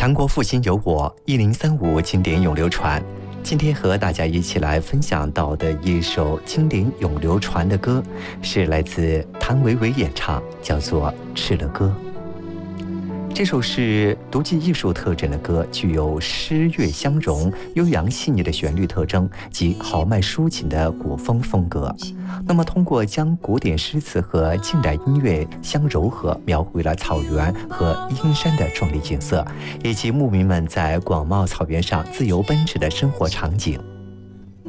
强国复兴有我，1035经典永流传。今天和大家一起来分享到的一首经典永流传的歌，是来自谭维维演唱，叫做《吃了歌》。这首是独具艺术特征的歌，具有诗乐相融、悠扬细腻的旋律特征及豪迈抒情的古风风格。那么，通过将古典诗词和近代音乐相糅合，描绘了草原和阴山的壮丽景色，以及牧民们在广袤草原上自由奔驰的生活场景。